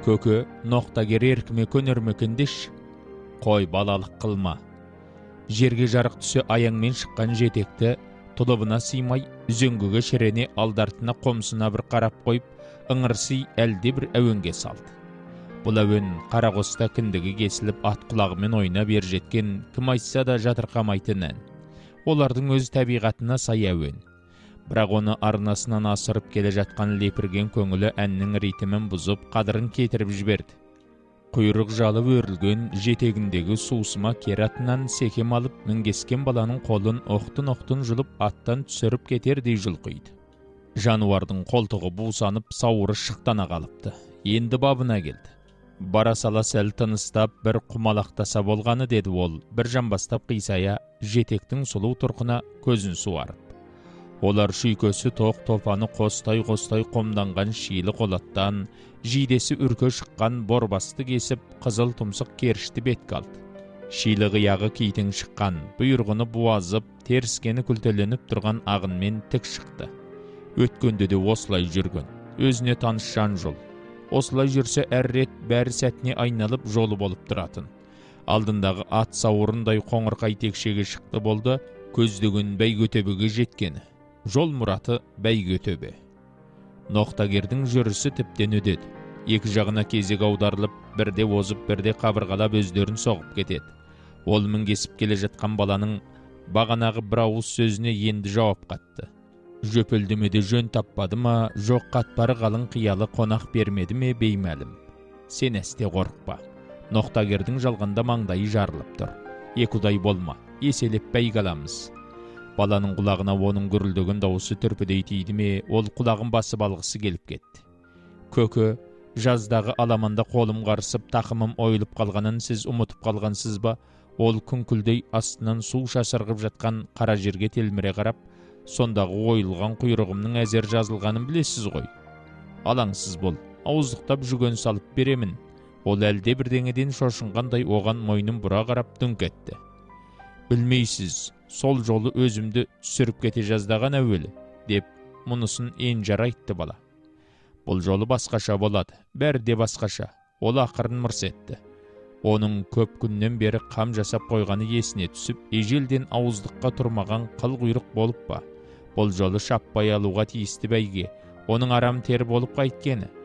Көкө ноқтагер еркіме көнермекендеш, қой балалық қылма. Жерге жарық түсе аяңмен шыққан жетекті тұлыбына сыймай, үзеңгіге шірене алдартына қомсына бір қарап қойып, ыңырси әлде бір әуенге салды. Бұл әуен қарақоста кіндігі кесіліп ат құлағымен ойна бер жеткен кім айтса да жатырқамайтын ән. Олардың өз табиғатына сай әуен. Бірақ оны арнасынан асырып келе жатқан лепірген көңілі әннің ритмін бұзып, қадырын кетіріп жіберді. Құйрық жалы өрілген жетегіндегі суысыма кер атынан секем алып, мінгескен баланың қолын оқтын-оқтын жұлып аттан түсіріп кетердей жұлқиды. Жануардың қолтығы бусанып, сауыры шықтана қалыпты. Енді бабына келді. Бара сала сәл тыныстап, бір құмалақтаса болғаны деді ол, бір жамбастап қисая, жетектің сұлу тұрқына көзін суарып. Олар шүйкөсі тоқ топаны қостай-қостай қомданған шилі қолаттан, жидесі үрке шыққан борбасты кесіп, қызыл тұмсық керішті бетке алды. Шилі қияғы кейтің шыққан, бұйырғыны буазып, теріскені күлтеленіп тұрған ағынмен тік шықты. Өткенде де осылай жүрген, өзіне таныс жан жол. Осылай жүрсе әр рет бәрі сәтіне айналып жолы болып тұратын. Алдындағы ат сауырындай қоңырқай текшеге шықты болды, көздеген бәйгөтөбеге жеткені. Жол мұраты бәйгөтөбе. Ноқтагердің жүрісі тіптен өдеді. Екі жағына кезек аударылып, бірде озып, бірде қабырғалап өздерін соғып кетеді. Ол мінгесіп келе жатқан баланың бағанағы бір ауыз сөзіне енді жауап қатты. Жөпілдімеде жөн таппады ма, жоқ қатпары қалың қиялы қонақ бермеді ме беймәлім. Сен әсте қорықпа. Ноқтагердің жалғанда маңдайы жарылып тұр. Екудай болма, еселеп бәйгаламыз. Баланың құлағына оның гүрілдеген дауысы түрпідей тиді ме, ол құлағын басып алғысы келіп кетті. Көкө, жаздағы аламанда қолым қарысып, тақымым ойылып қалғанын сіз ұмытып қалғансыз ба? Ол күңкілдей астынан су шашырғып жатқан қара жерге телміре қарап, сондағы ойылған құйрығымның әзер жазылғанын білесіз ғой. Алаңсыз бол, ауыздықтап жүген салып беремін. Ол әлде бірдеңеден шошынғандай оған мойнын бұра қарап дүңк етті. Білмейсіз, сол жолы өзімді түсіріп кете жаздаған әуелі, деп мұнысын енжар айтты бала. Бұл жолы басқаша болады, бәрі де басқаша. Ол ақырын мырс етті. Оның көп күннен бері қам жасап қойғаны есіне түсіп, ежелден ауыздыққа тұрмаған қыл құйрық болып па? Бұл жолы шаппай алуға тиісті бәйге, оның арам тер болып қайткені.